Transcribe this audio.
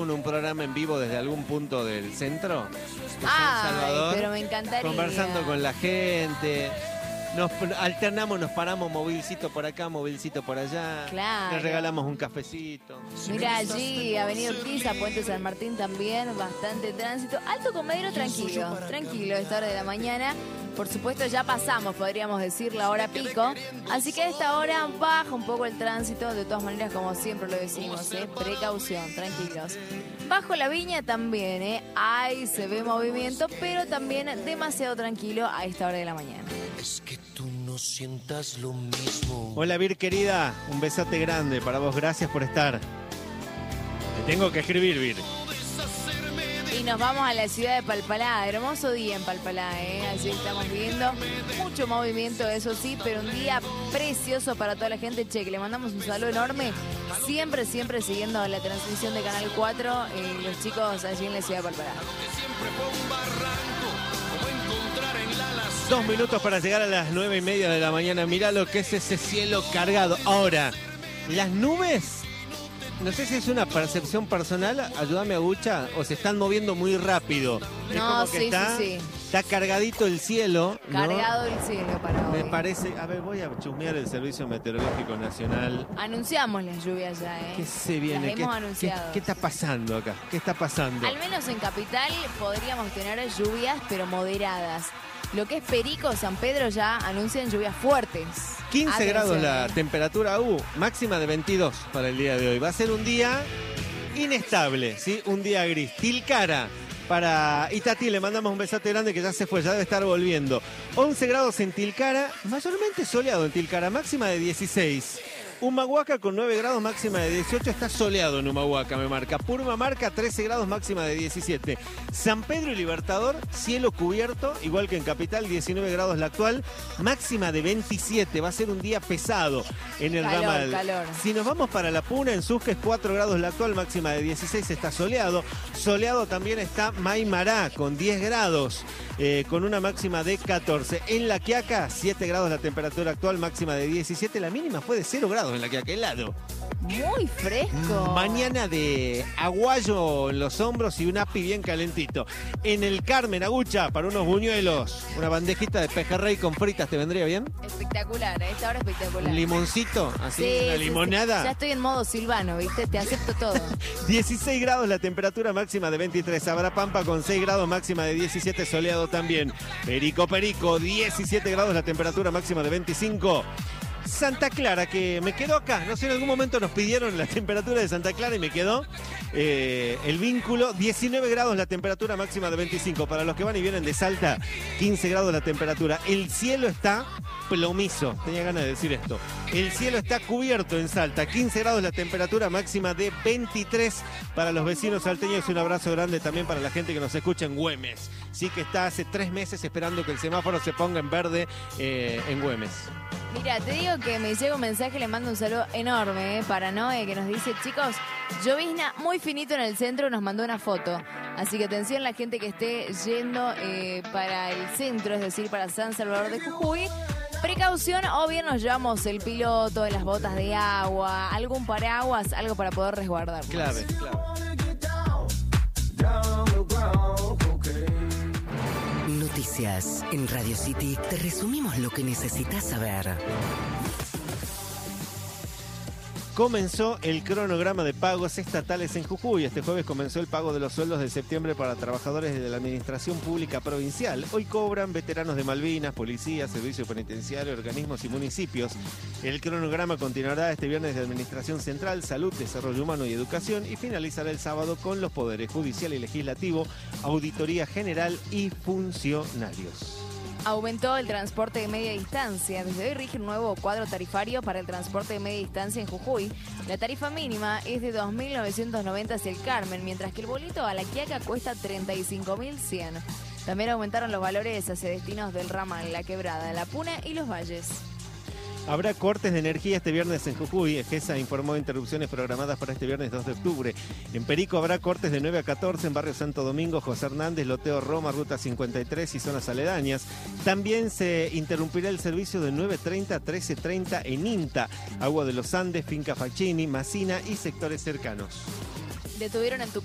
hacemos un programa en vivo desde algún punto del centro de San Salvador, pero me encantaría. conversando con la gente. Nos alternamos, nos paramos, movilcito por acá, movilcito por allá. Claro. Les regalamos un cafecito. Mira allí, Avenida Urquiza, Puente San Martín también, bastante tránsito. Alto Comedero tranquilo a esta hora de la mañana. Por supuesto ya pasamos, podríamos decir, la hora pico. Así que a esta hora baja un poco el tránsito. De todas maneras, como siempre lo decimos, precaución, tranquilos. Bajo la Viña también, ahí se ve movimiento, pero también demasiado tranquilo a esta hora de la mañana. Es que tú no sientas lo mismo. Hola, Vir, querida. Un besote grande para vos. Gracias por estar. Te tengo que escribir, Vir. Y nos vamos a la ciudad de Palpalá. Hermoso día en Palpalá, Así estamos viendo. Mucho movimiento, eso sí, pero un día precioso para toda la gente. Che, que le mandamos un saludo enorme. Siempre siguiendo la transmisión de Canal 4. Los chicos allí en la ciudad de Palpalá. 2 minutos para llegar a las 9:30 de la mañana. Mirá lo que es ese cielo cargado. Ahora, las nubes, no sé si es una percepción personal, ayúdame Agucha, o se están moviendo muy rápido. Es No, como que sí. está cargadito el cielo, ¿no? Cargado el cielo para hoy. Me parece, a ver, voy a chusmear el Servicio Meteorológico Nacional. Anunciamos las lluvias ya, ¿Qué se viene? Las hemos anunciado. ¿Qué está pasando acá? ¿Qué está pasando? Al menos en Capital podríamos tener lluvias, pero moderadas. Lo que es Perico, San Pedro ya anuncian lluvias fuertes. 15 Atención, grados la temperatura, máxima de 22 para el día de hoy. Va a ser un día inestable, ¿sí? Un día gris. Tilcara para Itatí, le mandamos un besote grande que ya se fue, ya debe estar volviendo. 11 grados en Tilcara, mayormente soleado en Tilcara, máxima de 16. Humahuaca con 9 grados, máxima de 18, está soleado en Humahuaca, me marca. Purmamarca, 13 grados, máxima de 17. San Pedro y Libertador, cielo cubierto, igual que en Capital, 19 grados la actual, máxima de 27. Va a ser un día pesado en el ramal. Calor. Si nos vamos para La Puna, en Susques, 4 grados la actual, máxima de 16, está soleado. Soleado también está Maimará, con 10 grados. Con una máxima de 14. En La Quiaca, 7 grados la temperatura actual, máxima de 17. La mínima fue de 0 grados en La Quiaca, helado. Muy fresco. Mañana de aguayo en los hombros y un api bien calentito. En el Carmen, Agucha, para unos buñuelos, una bandejita de pejerrey con fritas, ¿te vendría bien? Espectacular, a esta hora espectacular. Un limoncito, así, Sí, una sí, limonada. sí. Ya estoy en modo Silvano, ¿viste? Te acepto todo. 16 grados la temperatura, máxima de 23. Abrapampa con 6 grados, máxima de 17, soleado también. Perico, 17 grados la temperatura, máxima de 25. Santa Clara, que me quedó acá. No sé, en algún momento nos pidieron la temperatura de Santa Clara y me quedó el vínculo. 19 grados la temperatura, máxima de 25. Para los que van y vienen de Salta, 15 grados la temperatura. El cielo está plomizo. Tenía ganas de decir esto. El cielo está cubierto en Salta. 15 grados la temperatura, máxima de 23. Para los vecinos salteños, un abrazo grande también para la gente que nos escucha en Güemes. Sí, que está hace 3 meses esperando que el semáforo se ponga en verde en Güemes. Mira, te digo que me llega un mensaje, le mando un saludo enorme para Noé, que nos dice, chicos, llovizna muy finito en el centro, nos mandó una foto. Así que atención la gente que esté yendo para el centro, es decir, para San Salvador de Jujuy. Precaución, o bien nos llevamos el piloto, las botas de agua, algún paraguas, algo para poder resguardarnos. Clave. Noticias en Radio City. Te resumimos lo que necesitas saber. Comenzó el cronograma de pagos estatales en Jujuy. Este jueves comenzó el pago de los sueldos de septiembre para trabajadores de la Administración Pública Provincial. Hoy cobran veteranos de Malvinas, policías, servicio penitenciario, organismos y municipios. El cronograma continuará este viernes de Administración Central, Salud, Desarrollo Humano y Educación y finalizará el sábado con los poderes judicial y legislativo, auditoría general y funcionarios. Aumentó el transporte de media distancia. Desde hoy rige un nuevo cuadro tarifario para el transporte de media distancia en Jujuy. La tarifa mínima es de 2.990 hacia el Carmen, mientras que el boleto a La Quiaca cuesta 35.100. También aumentaron los valores hacia destinos del ramal, La Quebrada, La Puna y Los Valles. Habrá cortes de energía este viernes en Jujuy. EGESA informó interrupciones programadas para este viernes 2 de octubre. En Perico habrá cortes de 9 a 14 en Barrio Santo Domingo, José Hernández, Loteo Roma, Ruta 53 y zonas aledañas. También se interrumpirá el servicio de 9:30 a 13:30 en INTA, Agua de los Andes, Finca Facchini, Macina y sectores cercanos. Detuvieron